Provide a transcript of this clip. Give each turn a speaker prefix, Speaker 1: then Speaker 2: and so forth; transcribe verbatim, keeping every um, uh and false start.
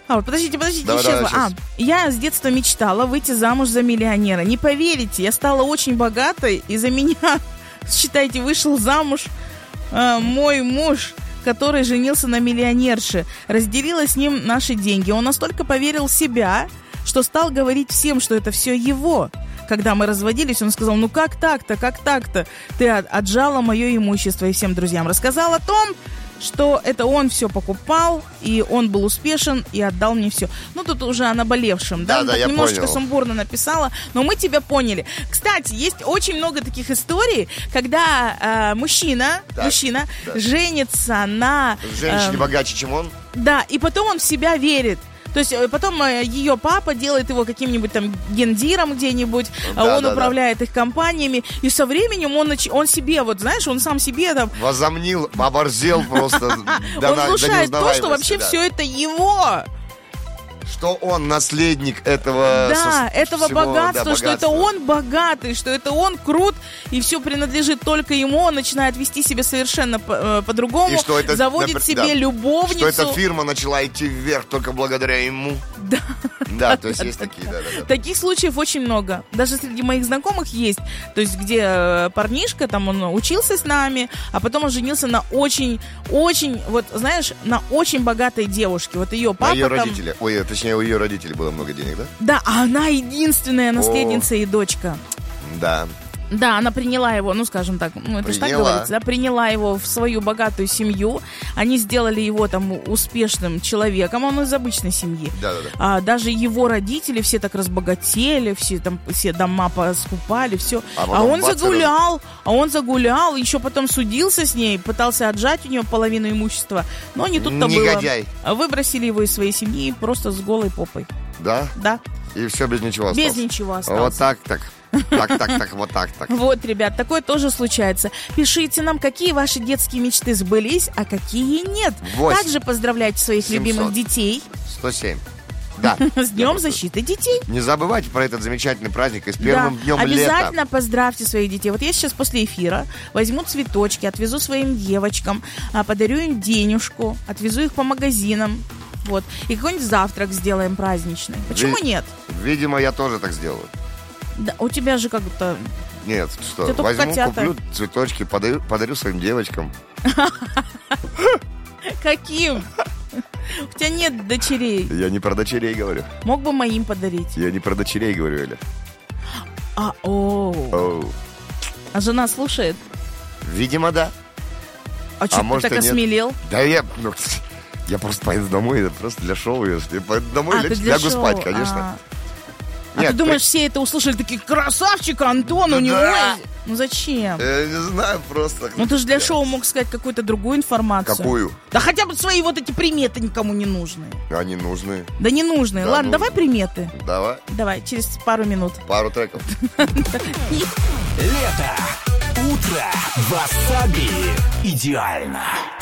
Speaker 1: А, вот подождите, подождите,
Speaker 2: давай,
Speaker 1: еще
Speaker 2: давай,
Speaker 1: два. А, я с детства мечтала выйти замуж за миллионера. Не поверите, я стала очень богатой, и за меня, считайте, вышел замуж э, мой муж, который женился на миллионерше. Разделила с ним наши деньги. Он настолько поверил в себя, что стал говорить всем, что это все его. Когда мы разводились, он сказал: ну как так-то, как так-то? Ты отжала мое имущество, и всем друзьям рассказал о том, что это он все покупал, и он был успешен, и отдал мне все. Ну, тут уже о наболевшем, да?
Speaker 2: Да,
Speaker 1: Ну,
Speaker 2: да,
Speaker 1: так
Speaker 2: я
Speaker 1: немножечко
Speaker 2: понял.
Speaker 1: сумбурно написала, но мы тебя поняли. Кстати, есть очень много таких историй, когда э, мужчина,
Speaker 2: Так,
Speaker 1: мужчина
Speaker 2: да.
Speaker 1: женится на...
Speaker 2: Женщине
Speaker 1: э,
Speaker 2: богаче, чем он?
Speaker 1: Да, и потом он в себя верит. То есть э, потом э, ее папа делает его каким-нибудь там гендиром где-нибудь,
Speaker 2: Да,
Speaker 1: а он
Speaker 2: да,
Speaker 1: управляет их компаниями, и со временем он, нач- он себе, вот знаешь, он сам себе там...
Speaker 2: Возомнил, оборзел просто.
Speaker 1: Он внушает то, что вообще все это его.
Speaker 2: Что он наследник этого...
Speaker 1: Да,
Speaker 2: со-
Speaker 1: этого
Speaker 2: всего,
Speaker 1: богатства,
Speaker 2: да,
Speaker 1: что это он богатый, что это он крут, и все принадлежит только ему, он начинает вести себя совершенно по- э, по-другому,
Speaker 2: И что это,
Speaker 1: заводит
Speaker 2: напр-
Speaker 1: себе
Speaker 2: да,
Speaker 1: любовницу.
Speaker 2: Что эта фирма начала идти вверх только благодаря ему.
Speaker 1: Да.
Speaker 2: Да, то есть есть такие, да, да, да.
Speaker 1: Таких случаев очень много. Даже среди моих знакомых есть. То есть, где э, парнишка, там он учился с нами, а потом он женился на очень, очень, вот знаешь, на очень богатой девушке. Вот ее папа
Speaker 2: А ее
Speaker 1: там...
Speaker 2: родители, ой, точнее, у ее родителей было много денег, да?
Speaker 1: Да, а она единственная наследница и дочка.
Speaker 2: Да.
Speaker 1: Да, она приняла его, ну, скажем так, ну, это же так
Speaker 2: Приняла.
Speaker 1: говорится, да, приняла его в свою богатую семью. Они сделали его там успешным человеком, он из обычной семьи.
Speaker 2: Да, да, да.
Speaker 1: А даже его родители все так разбогатели, все там все дома поскупали, все.
Speaker 2: А
Speaker 1: А,
Speaker 2: потом
Speaker 1: он
Speaker 2: бац,
Speaker 1: загулял, а он загулял, еще потом судился с ней, пытался отжать у нее половину имущества, но не тут-то было.
Speaker 2: Негодяй.
Speaker 1: Выбросили его из своей семьи просто с голой попой.
Speaker 2: Да?
Speaker 1: Да,
Speaker 2: И все без ничего осталось.
Speaker 1: без ничего осталось.
Speaker 2: Вот так, так. Так, так, так, вот так, так.
Speaker 1: Вот, ребят, такое тоже случается. Пишите нам, какие ваши детские мечты сбылись, а какие нет.
Speaker 2: Восемь.
Speaker 1: Также поздравляйте своих
Speaker 2: семьсот.
Speaker 1: любимых детей
Speaker 2: сто семь. Да.
Speaker 1: с Днем защиты детей.
Speaker 2: Не забывайте про этот замечательный праздник и с первым
Speaker 1: Да,
Speaker 2: днем
Speaker 1: обязательно
Speaker 2: лета.
Speaker 1: поздравьте своих детей. Вот я сейчас после эфира возьму цветочки, отвезу своим девочкам, а, подарю им денежку, отвезу их по магазинам. Вот. И какой-нибудь завтрак сделаем праздничный. Почему
Speaker 2: Ви-
Speaker 1: нет?
Speaker 2: Видимо, я тоже так сделаю.
Speaker 1: Да, у тебя же как-то...
Speaker 2: Нет, что,
Speaker 1: Ты только
Speaker 2: возьму,
Speaker 1: котята.
Speaker 2: куплю цветочки, подарю, подарю своим девочкам.
Speaker 1: Каким? У тебя нет дочерей.
Speaker 2: Я не про дочерей говорю.
Speaker 1: Мог бы моим подарить.
Speaker 2: Я не про дочерей говорю, Эля.
Speaker 1: А, о,
Speaker 2: Оу.
Speaker 1: а жена слушает?
Speaker 2: Видимо, да.
Speaker 1: А что ты
Speaker 2: может,
Speaker 1: так
Speaker 2: и нет.
Speaker 1: осмелел?
Speaker 2: Да я... ну, я просто поеду домой, это просто для шоу. Я поеду домой,
Speaker 1: А, ты
Speaker 2: лягу,
Speaker 1: для
Speaker 2: лягу
Speaker 1: шоу,
Speaker 2: спать, конечно.
Speaker 1: А, А
Speaker 2: Нет,
Speaker 1: ты думаешь,
Speaker 2: при-
Speaker 1: все это услышали, такие, красавчик, Антон, у
Speaker 2: Да.
Speaker 1: него... Ну зачем?
Speaker 2: Я не знаю, просто...
Speaker 1: Ну ты же для шоу мог сказать какую-то другую информацию.
Speaker 2: Какую?
Speaker 1: Да хотя бы свои вот эти приметы никому не нужны.
Speaker 2: Они нужны.
Speaker 1: Да не нужны.
Speaker 2: Да,
Speaker 1: Ладно,
Speaker 2: нужны.
Speaker 1: давай приметы.
Speaker 2: Давай,
Speaker 1: Давай, через пару минут.
Speaker 2: пару треков.
Speaker 3: Лето. Утро. Васаби. Идеально.